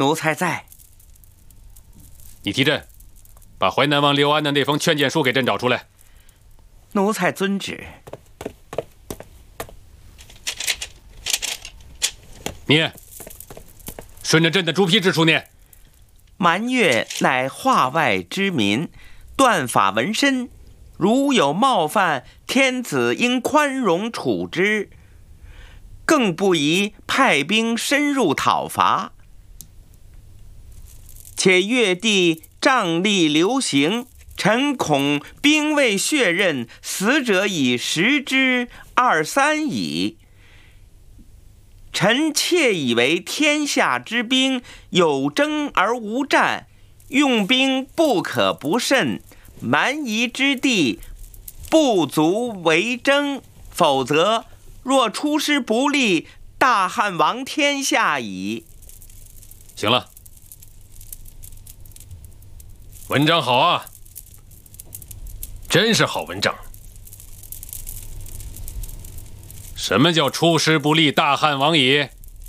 奴才在。 你提朕，把淮南王刘安的那封劝谏书给朕找出来。 奴才遵旨。 念，顺着朕的朱批之处念。 蛮越乃化外之民，断法纹身，如有冒犯，天子应宽容处之，更不宜派兵深入讨伐。且越地瘴疠流行，臣恐兵未血刃，死者已10之2、3矣。臣窃以为天下之兵有征而无战，用兵不可不慎，蛮夷之地不足为征，否则若出师不利，大汉亡天下矣。 行了，文章好啊，真是好文章。什么叫出师不利，大汉亡矣？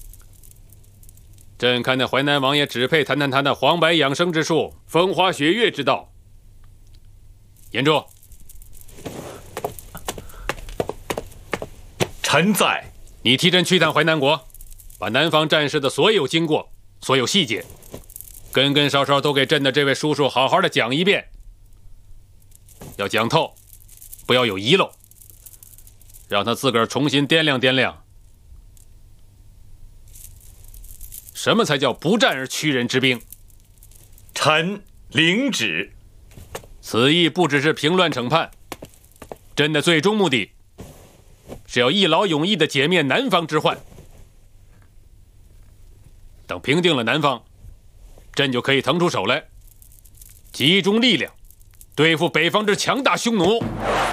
朕看那淮南王爷只配谈谈他那黄白养生之术，风花雪月之道。严柱， 臣在。 你替朕去趟淮南国，把南方战事的所有经过、所有细节，根根梢梢都给朕的这位叔叔好好的讲一遍，要讲透，不要有遗漏。让他自个儿重新掂量掂量，什么才叫不战而屈人之兵？ 臣领旨。 此意不只是平乱惩叛，朕的最终目的是要一劳永逸地解灭南方之患。等平定了南方，朕就可以腾出手来，集中力量对付北方之强大匈奴。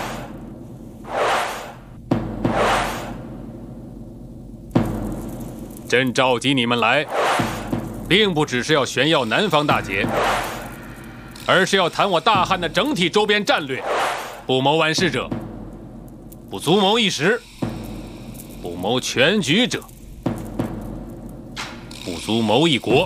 朕召集你们来，并不只是要炫耀南方大捷，而是要谈我大汉的整体周边战略。不谋万事者，不足谋一时；不谋全局者，不足谋一国。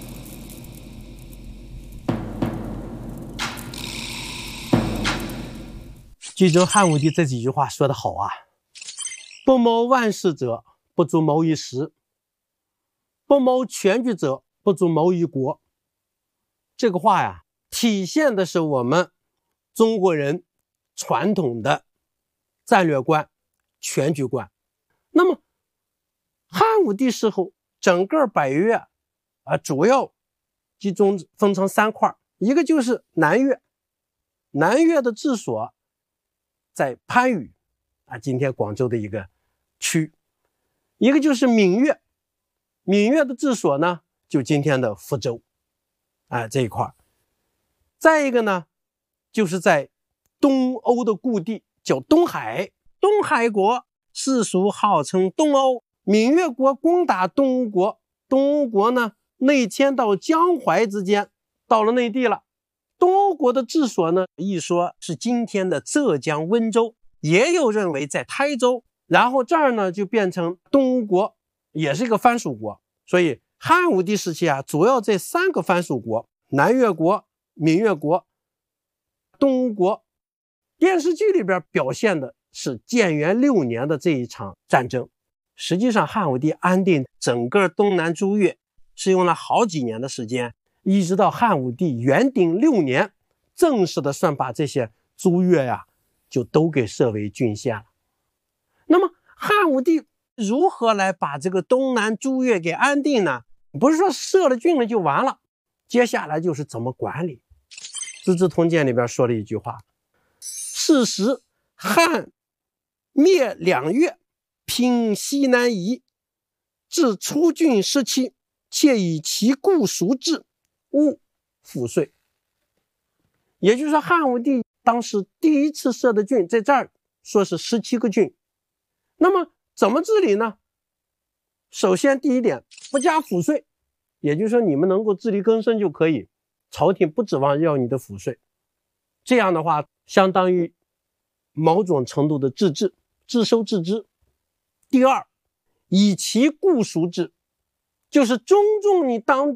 剧中汉武帝这几句话说得好啊，不谋万事者，不足谋一时；不谋全局者，不足谋一国。这个话呀，体现的是我们中国人传统的战略观、全局观。那么汉武帝时候，整个北越主要集中分成3块，一个就是南越，南越的治所在番禺今天广州的一个区；一个就是闽越，闽越的治所呢，就今天的福州这一块。再一个呢，就是在东欧的故地，叫东海。东海国世俗号称东欧，闽越国攻打东吴国，东吴国呢内迁到江淮之间，到了内地了。东欧国的治所呢，一说是今天的浙江温州，也有认为在台州，然后这儿呢就变成东吴国，也是一个藩属国。所以汉武帝时期主要这3个藩属国，南越国、闽越国、东吴国。电视剧里边表现的是建元6年的这一场战争。实际上汉武帝安定整个东南诸越是用了好几年的时间，一直到汉武帝元鼎6年，正式的算把这些诸越就都给设为郡县了。那么汉武帝如何来把这个东南诸越给安定呢？不是说设了郡了就完了，接下来就是怎么管理。资治通鉴里边说了一句话：是时汉灭2越，平西南夷，至出郡时期，且以其故属之，勿赋税。也就是说，汉武帝当时第一次设的郡，在这儿说是17个郡。那么怎么治理呢？首先第一点，不加赋税，也就是说你们能够自力更生就可以，朝廷不指望要你的赋税。这样的话相当于某种程度的自治，自收自支。第二，以其故属之，就是尊重你当